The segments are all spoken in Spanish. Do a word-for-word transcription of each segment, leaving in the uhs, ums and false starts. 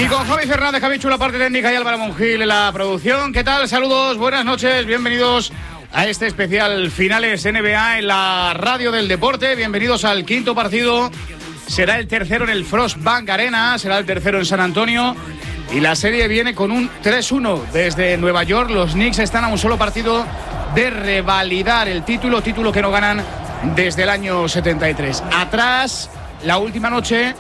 con Javi Fernández, Javi Chu, la parte técnica, y Álvaro Mongil en la producción. ¿Qué tal? Saludos, buenas noches, bienvenidos a este especial Finales N B A en la radio del deporte. Bienvenidos al quinto partido. Será el tercero en el Frostbank Arena, será el tercero en San Antonio. Y la serie viene con un tres uno desde Nueva York. Los Knicks están a un solo partido de revalidar el título, título que no ganan desde el año setenta y tres. Atrás, la última noche,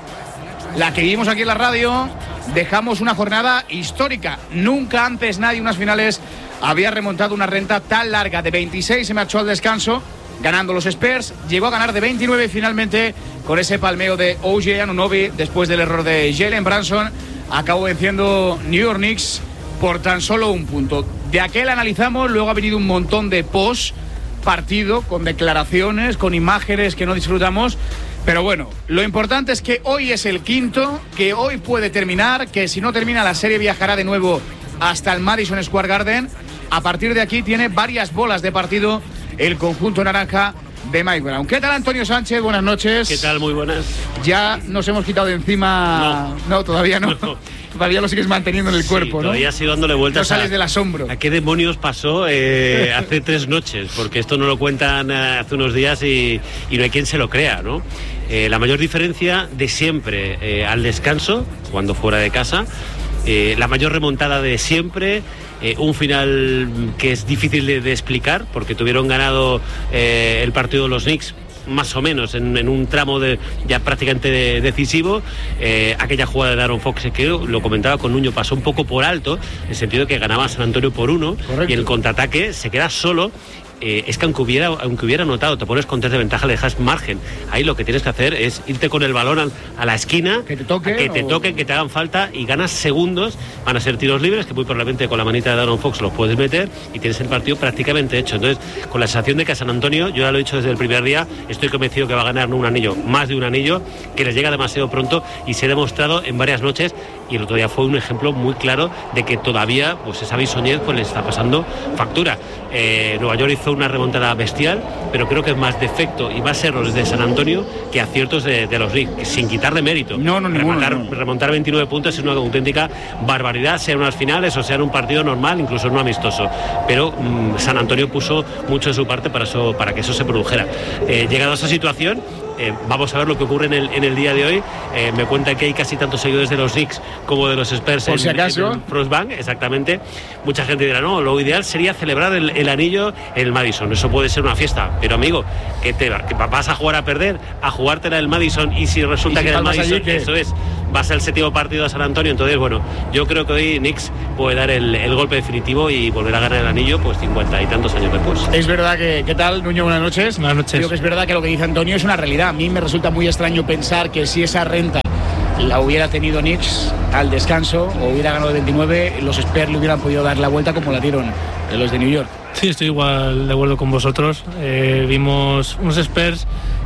la que vimos aquí en la radio, dejamos una jornada histórica. Nunca antes nadie en unas finales había remontado una renta tan larga. De veintiséis se marchó al descanso, ganando los Spurs. Llegó a ganar de veintinueve y finalmente, con ese palmeo de O G Anunoby, después del error de Jalen Brunson, acabó venciendo New York Knicks por tan solo un punto. De aquel analizamos, luego ha venido un montón de post partido, con declaraciones, con imágenes que no disfrutamos. Pero bueno, lo importante es que hoy es el quinto, que hoy puede terminar, que si no termina la serie viajará de nuevo hasta el Madison Square Garden. A partir de aquí tiene varias bolas de partido el conjunto naranja de Mike Brown. ¿Qué tal, Antonio Sánchez? Buenas noches. ¿Qué tal? Muy buenas. Ya nos hemos quitado de encima... No, no todavía no. no. Todavía lo sigues manteniendo en el sí, cuerpo, ¿no? Todavía sigo dándole vueltas. No sales a, del asombro. ¿A qué demonios pasó eh, hace tres noches? Porque esto no lo cuentan eh, hace unos días y, y no hay quien se lo crea, ¿no? Eh, la mayor diferencia de siempre eh, al descanso, cuando fuera de casa, eh, la mayor remontada de siempre, eh, un final que es difícil de, de explicar, porque tuvieron ganado eh, el partido de los Knicks más o menos en, en un tramo de, ya prácticamente de, decisivo. Eh, aquella jugada de Aaron Fox, que lo comentaba con Nuño, pasó un poco por alto, en el sentido de que ganaba San Antonio por uno. Correcto. Y el contraataque se queda solo. Eh, es que aunque hubiera, aunque hubiera anotado, te pones con tres de ventaja, le dejas margen. Ahí lo que tienes que hacer es irte con el balón a, a la esquina, que te toquen, que te, o... toquen, que te hagan falta, y ganas segundos. Van a ser tiros libres, que muy probablemente con la manita de Aaron Fox los puedes meter, y tienes el partido prácticamente hecho. Entonces, con la sensación de que a San Antonio, yo ya lo he dicho desde el primer día, estoy convencido que va a ganar no un anillo, más de un anillo, que les llega demasiado pronto, y se ha demostrado en varias noches. Y el otro día fue un ejemplo muy claro de que todavía pues esa bisoñez pues le está pasando factura. Eh, Nueva York hizo una remontada bestial, pero creo que es más defecto y más errores de San Antonio que aciertos de, de los Knicks, sin quitarle mérito. No, no, remontar, ninguno, no. remontar veintinueve puntos es una auténtica barbaridad, sea en unas finales o sea en un partido normal, incluso no amistoso. Pero mmm, San Antonio puso mucho de su parte para, eso, para que eso se produjera. Eh, llegado a esa situación, Eh, vamos a ver lo que ocurre en el, en el día de hoy. Eh, me cuenta que hay casi tantos seguidores de los Knicks como de los Spurs Por si acaso. en, en Frostbank, exactamente. Mucha gente dirá, no, lo ideal sería celebrar el, el anillo en el Madison. Eso puede ser una fiesta, pero amigo, que te que vas a jugar a perder, a jugártela en el Madison, y si resulta ¿Y si que en el Madison, allí, eso es, vas al séptimo partido a San Antonio. Entonces, bueno, yo creo que hoy Knicks puede dar el, el golpe definitivo y volver a ganar el anillo pues cincuenta y tantos años después. Es verdad que, ¿qué tal, Nuño? Buenas noches. Buenas noches. Creo que es verdad que lo que dice Antonio es una realidad. A mí me resulta muy extraño pensar que si esa renta la hubiera tenido Knicks al descanso o hubiera ganado de veintinueve, los Spurs le hubieran podido dar la vuelta como la dieron los de New York. Sí, estoy igual de acuerdo con vosotros. Eh, vimos unos Spurs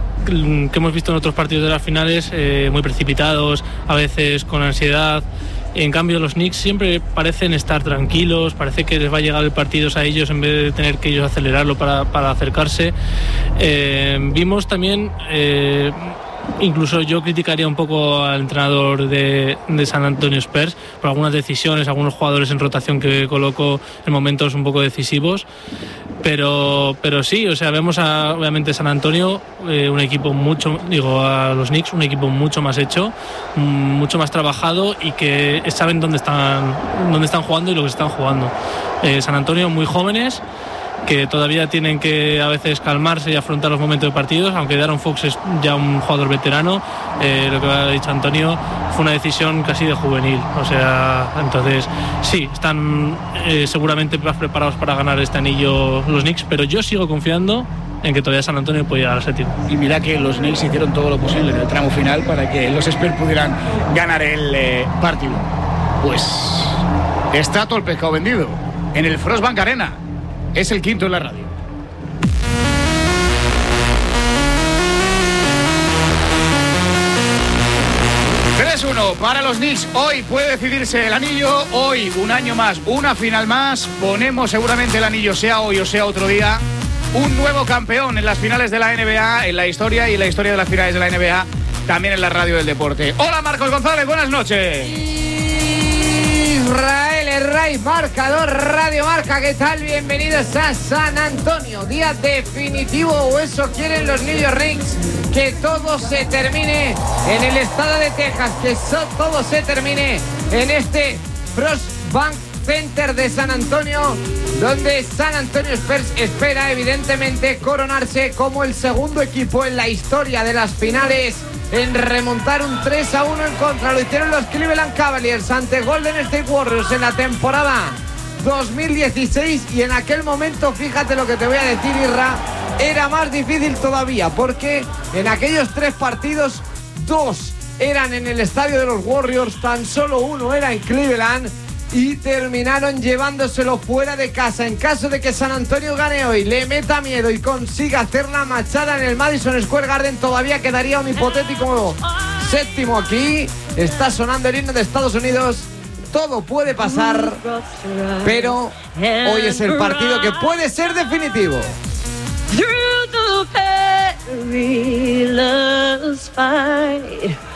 que hemos visto en otros partidos de las finales, eh, muy precipitados, a veces con ansiedad. En cambio, los Knicks siempre parecen estar tranquilos, parece que les va a llegar el partido a ellos en vez de tener que ellos acelerarlo para, para acercarse. Eh, vimos también, eh, incluso yo criticaría un poco al entrenador de, de San Antonio Spurs por algunas decisiones, algunos jugadores en rotación que colocó en momentos un poco decisivos. Pero, pero sí, o sea, vemos a, obviamente, San Antonio, eh, un equipo mucho, digo, a los Knicks, un equipo mucho más hecho, mucho más trabajado, y que saben dónde están, dónde están jugando y lo que están jugando. Eh, San Antonio muy jóvenes, que todavía tienen que a veces calmarse y afrontar los momentos de partidos, aunque Aaron Fox es ya un jugador veterano. Eh, lo que ha dicho Antonio fue una decisión casi de juvenil, o sea, entonces sí, están eh, seguramente más preparados para ganar este anillo los Knicks, pero yo sigo confiando en que todavía San Antonio puede llegar al séptimo. Y mira que los Knicks hicieron todo lo posible en el tramo final para que los Spurs pudieran ganar el eh, partido. Pues está todo el pescado vendido en el Frostbank Arena. Es el quinto en la radio. tres uno para los Knicks. Hoy puede decidirse el anillo. Hoy, un año más, una final más. Ponemos seguramente el anillo, sea hoy o sea otro día. Un nuevo campeón en las finales de la N B A, en la historia y en la historia de las finales de la N B A, también en la radio del deporte. Hola, Marcos González, buenas noches. Israel Herray, marcador Radio Marca. ¿Qué tal? Bienvenidos a San Antonio. Día definitivo, o eso quieren los New York Knicks. Que todo se termine en el estado de Texas. Que so, todo se termine en este Frost Bank Center de San Antonio, donde San Antonio Spurs espera evidentemente coronarse como el segundo equipo en la historia de las finales en remontar un tres a uno en contra. Lo hicieron los Cleveland Cavaliers ante Golden State Warriors en la temporada dos mil dieciséis, y en aquel momento, fíjate lo que te voy a decir, Irra, era más difícil todavía, porque en aquellos tres partidos, dos eran en el estadio de los Warriors, tan solo uno era en Cleveland, y terminaron llevándoselo fuera de casa. En caso de que San Antonio gane hoy, le meta miedo y consiga hacer la machada en el Madison Square Garden, todavía quedaría un hipotético séptimo aquí. Está sonando el himno de Estados Unidos. Todo puede pasar, pero hoy es el partido que puede ser definitivo. Through the perilous fight,